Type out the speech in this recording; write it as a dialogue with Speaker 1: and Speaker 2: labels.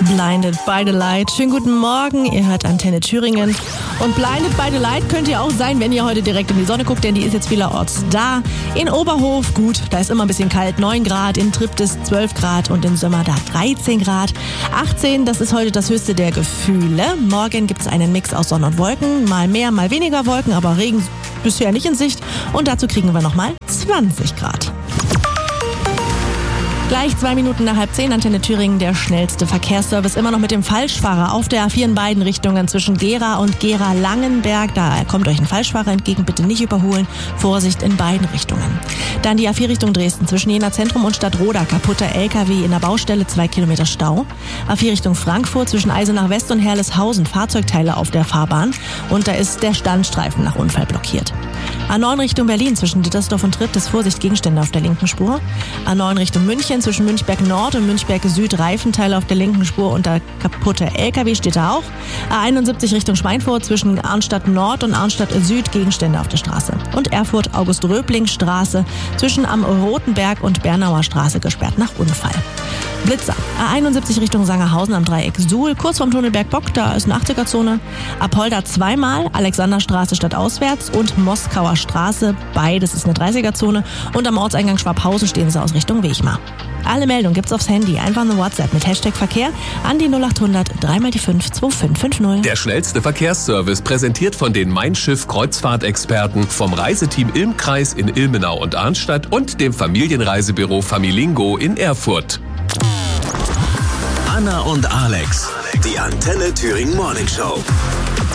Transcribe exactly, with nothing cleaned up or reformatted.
Speaker 1: Blinded by the Light. Schönen guten Morgen, ihr hört Antenne Thüringen. Und Blinded by the Light könnt ihr auch sein, wenn ihr heute direkt in die Sonne guckt, denn die ist jetzt vielerorts da. In Oberhof, gut, da ist immer ein bisschen kalt, neun Grad, in Triptis zwölf Grad und in Sömmer da dreizehn Grad. achtzehn, das ist heute das höchste der Gefühle. Morgen gibt es einen Mix aus Sonne und Wolken, mal mehr, mal weniger Wolken, aber Regen bisher nicht in Sicht. Und dazu kriegen wir nochmal zwanzig Grad. Gleich zwei Minuten nach halb zehn, Antenne Thüringen, der schnellste Verkehrsservice. Immer noch mit dem Falschfahrer auf der A vier in beiden Richtungen zwischen Gera und Gera-Langenberg. Da kommt euch ein Falschfahrer entgegen, bitte nicht überholen. Vorsicht in beiden Richtungen. Dann die A vier Richtung Dresden zwischen Jena Zentrum und Stadtroda. Kaputter L K W in der Baustelle, zwei Kilometer Stau. A vier Richtung Frankfurt zwischen Eisenach West und Herleshausen. Fahrzeugteile auf der Fahrbahn. Und da ist der Standstreifen nach Unfall blockiert. A neun Richtung Berlin zwischen Dittersdorf und Triptis. Vorsicht, Gegenstände auf der linken Spur. A neun Richtung München zwischen Münchberg Nord und Münchberg Süd. Reifenteile auf der linken Spur und der kaputte L K W steht da auch. A einundsiebzig Richtung Schweinfurt zwischen Arnstadt Nord und Arnstadt Süd. Gegenstände auf der Straße. Und Erfurt August-Röbling-Straße zwischen am Rotenberg und Bernauer Straße gesperrt nach Unfall. Blitzer. A einundsiebzig Richtung Sangerhausen am Dreieck Suhl, kurz vorm Tunnelberg Bock, da ist eine achtzig-er-Zone. Apolda zweimal, Alexanderstraße stadtauswärts und Moskauer Straße, beides ist eine dreißiger-Zone. Und am Ortseingang Schwabhausen stehen sie aus Richtung Wechmar. Alle Meldungen gibt's aufs Handy, einfach eine WhatsApp mit Hashtag Verkehr an die null acht hundert drei mal die fünf zwei fünf fünf null.
Speaker 2: Der schnellste Verkehrsservice präsentiert von den Mein Schiff Kreuzfahrtexperten vom Reiseteam Ilm-Kreis in Ilmenau und Arnstadt und dem Familienreisebüro Familingo in Erfurt.
Speaker 3: Anna und Alex, die Antenne Thüringen Morning Show.